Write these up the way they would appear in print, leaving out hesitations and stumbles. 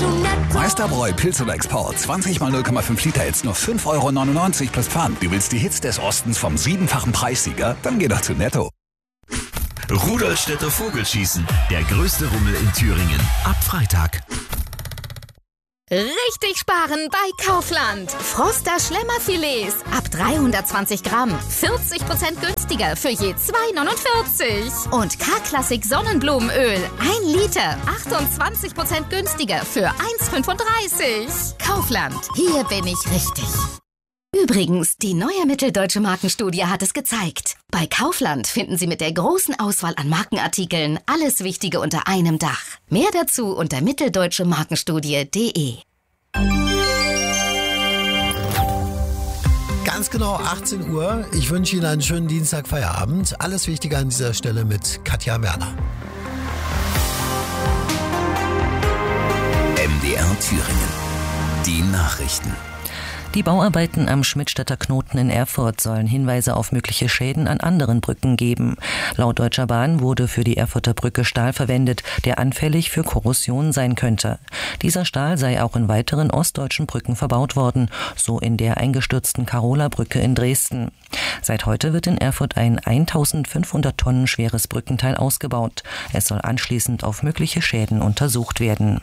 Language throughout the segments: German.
Meisterbräu Pilz oder Export. 20 mal 0,5 Liter jetzt nur 5,99 € plus Pfand. Du willst die Hits des Ostens vom 7-fachen Preissieger? Dann geh doch zu Netto. Rudolstädter Vogelschießen. Der größte Rummel in Thüringen. Ab Freitag. Richtig sparen bei Kaufland. Froster Schlemmerfilets ab 320 Gramm. 40% günstiger für je 2,49. Und K-Klassik Sonnenblumenöl. 1 Liter. 28% günstiger für 1,35. Kaufland. Hier bin ich richtig. Übrigens, die neue Mitteldeutsche Markenstudie hat es gezeigt. Bei Kaufland finden Sie mit der großen Auswahl an Markenartikeln alles Wichtige unter einem Dach. Mehr dazu unter mitteldeutschemarkenstudie.de. Ganz genau 18 Uhr. Ich wünsche Ihnen einen schönen Dienstag-Feierabend. Alles Wichtige an dieser Stelle mit Katja Werner. MDR Thüringen. Die Nachrichten. Die Bauarbeiten am Schmidtstädter Knoten in Erfurt sollen Hinweise auf mögliche Schäden an anderen Brücken geben. Laut Deutscher Bahn wurde für die Erfurter Brücke Stahl verwendet, der anfällig für Korrosion sein könnte. Dieser Stahl sei auch in weiteren ostdeutschen Brücken verbaut worden, so in der eingestürzten Karola-Brücke in Dresden. Seit heute wird in Erfurt ein 1500 Tonnen schweres Brückenteil ausgebaut. Es soll anschließend auf mögliche Schäden untersucht werden.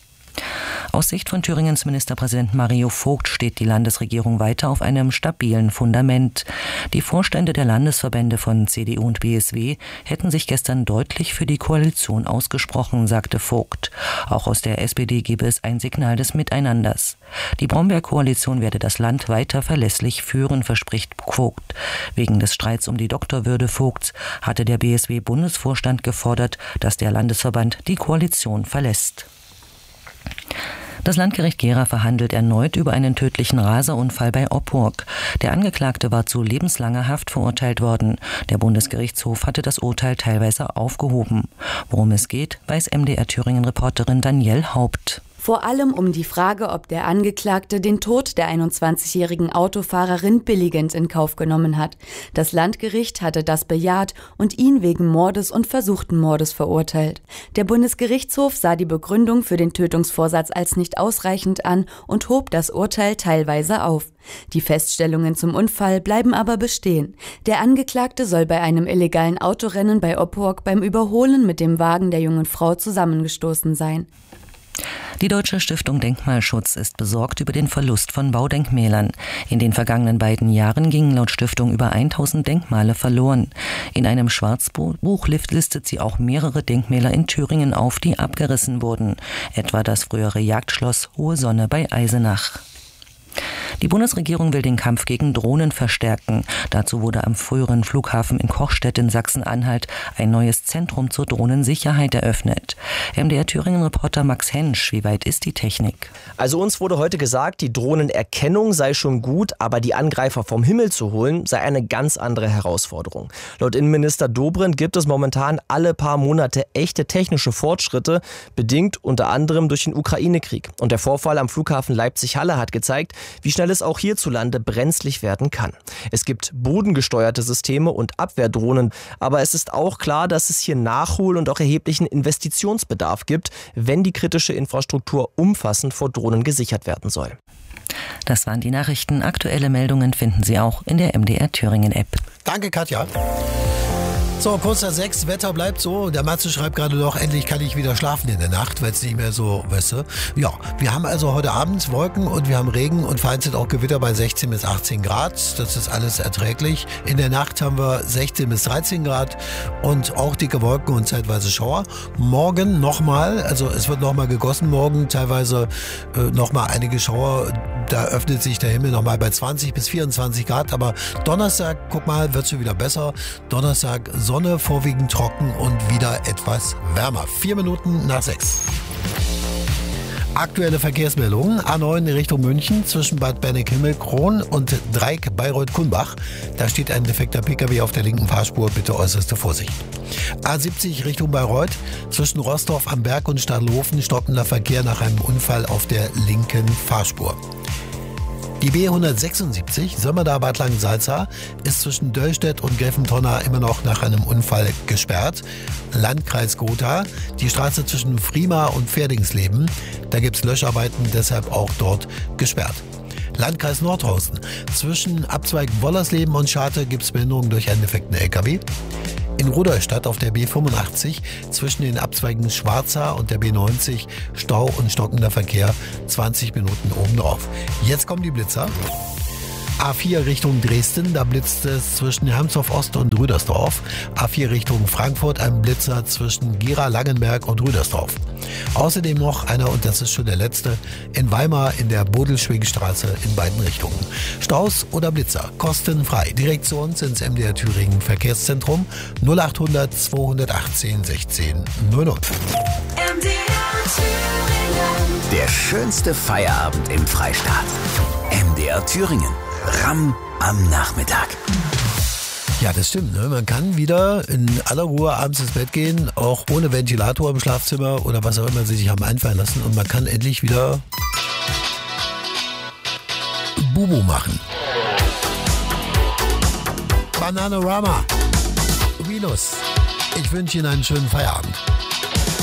Aus Sicht von Thüringens Ministerpräsident Mario Vogt steht die Landesregierung weiter auf einem stabilen Fundament. Die Vorstände der Landesverbände von CDU und BSW hätten sich gestern deutlich für die Koalition ausgesprochen, sagte Vogt. Auch aus der SPD gebe es ein Signal des Miteinanders. Die Brombeer-Koalition werde das Land weiter verlässlich führen, verspricht Vogt. Wegen des Streits um die Doktorwürde Vogts hatte der BSW-Bundesvorstand gefordert, dass der Landesverband die Koalition verlässt. Das Landgericht Gera verhandelt erneut über einen tödlichen Raserunfall bei Oppurg. Der Angeklagte war zu lebenslanger Haft verurteilt worden. Der Bundesgerichtshof hatte das Urteil teilweise aufgehoben. Worum es geht, weiß MDR Thüringen-Reporterin Danielle Haupt. Vor allem um die Frage, ob der Angeklagte den Tod der 21-jährigen Autofahrerin billigend in Kauf genommen hat. Das Landgericht hatte das bejaht und ihn wegen Mordes und versuchten Mordes verurteilt. Der Bundesgerichtshof sah die Begründung für den Tötungsvorsatz als nicht ausreichend an und hob das Urteil teilweise auf. Die Feststellungen zum Unfall bleiben aber bestehen. Der Angeklagte soll bei einem illegalen Autorennen bei Oppurg beim Überholen mit dem Wagen der jungen Frau zusammengestoßen sein. Die Deutsche Stiftung Denkmalschutz ist besorgt über den Verlust von Baudenkmälern. In den vergangenen beiden Jahren gingen laut Stiftung über 1000 Denkmale verloren. In einem Schwarzbuch listet sie auch mehrere Denkmäler in Thüringen auf, die abgerissen wurden. Etwa das frühere Jagdschloss Hohe Sonne bei Eisenach. Die Bundesregierung will den Kampf gegen Drohnen verstärken. Dazu wurde am früheren Flughafen in Kochstedt in Sachsen-Anhalt ein neues Zentrum zur Drohnensicherheit eröffnet. MDR Thüringen-Reporter Max Hensch, wie weit ist die Technik? Also uns wurde heute gesagt, die Drohnenerkennung sei schon gut, aber die Angreifer vom Himmel zu holen, sei eine ganz andere Herausforderung. Laut Innenminister Dobrindt gibt es momentan alle paar Monate echte technische Fortschritte, bedingt unter anderem durch den Ukraine-Krieg. Und der Vorfall am Flughafen Leipzig-Halle hat gezeigt, wie schnell es auch hierzulande brenzlig werden kann. Es gibt bodengesteuerte Systeme und Abwehrdrohnen, aber es ist auch klar, dass es hier Nachhol- und auch erheblichen Investitionsbedarf gibt, wenn die kritische Infrastruktur umfassend vor Drohnen gesichert werden soll. Das waren die Nachrichten. Aktuelle Meldungen finden Sie auch in der MDR Thüringen App. Danke, Katja. So, kurz nach 6, Wetter bleibt so. Der Matze schreibt gerade noch, endlich kann ich wieder schlafen in der Nacht, weil es nicht mehr so, weißt du. Ja, wir haben also heute Abend Wolken und wir haben Regen und vereinzelt auch Gewitter bei 16 bis 18 Grad. Das ist alles erträglich. In der Nacht haben wir 16 bis 13 Grad und auch dicke Wolken und zeitweise Schauer. Morgen nochmal, also es wird nochmal gegossen morgen, teilweise nochmal einige Schauer. Da öffnet sich der Himmel nochmal bei 20 bis 24 Grad. Aber Donnerstag, guck mal, wird es schon wieder besser. Donnerstag Sonne, vorwiegend trocken und wieder etwas wärmer. 4 Minuten nach 6. Aktuelle Verkehrsmeldungen. A9 Richtung München zwischen Bad Berneck-Himmelkron und Dreieck Bayreuth-Kulmbach. Da steht ein defekter Pkw auf der linken Fahrspur. Bitte äußerste Vorsicht. A70 Richtung Bayreuth zwischen Roßdorf am Berg und Stadelhofen stockender Verkehr nach einem Unfall auf der linken Fahrspur. Die B176 Sömmerda-Bad Langensalza ist zwischen Döllstedt und Gelfentonna immer noch nach einem Unfall gesperrt. Landkreis Gotha, die Straße zwischen Frima und Pferdingsleben, da gibt es Löscharbeiten, deshalb auch dort gesperrt. Landkreis Nordhausen, zwischen Abzweig Wollersleben und Scharte gibt es Behinderungen durch einen defekten LKW. In Rudolstadt auf der B85 zwischen den Abzweigen Schwarza und der B90 Stau und stockender Verkehr 20 Minuten obendrauf. Jetzt kommen die Blitzer. A4 Richtung Dresden, da blitzt es zwischen Hermsdorf Ost und Rüdersdorf. A4 Richtung Frankfurt, ein Blitzer zwischen Gera, Langenberg und Rüdersdorf. Außerdem noch einer, und das ist schon der letzte, in Weimar in der Bodelschwingstraße in beiden Richtungen. Staus oder Blitzer, kostenfrei. Direkt zu uns ins MDR Thüringen Verkehrszentrum 0800 218 16 00. Der schönste Feierabend im Freistaat. MDR Thüringen. Ramm am Nachmittag. Ja, das stimmt. Ne? Man kann wieder in aller Ruhe abends ins Bett gehen, auch ohne Ventilator im Schlafzimmer oder was auch immer sie sich haben einfallen lassen. Und man kann endlich wieder Bubu machen. Bananarama. Venus. Ich wünsche Ihnen einen schönen Feierabend.